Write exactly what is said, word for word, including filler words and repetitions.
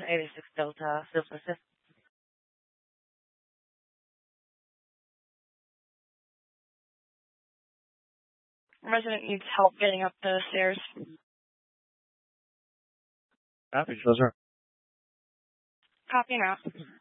eighty-six Delta, Field Assist. Resident needs help getting up the stairs. Copy, Closer. Copy now.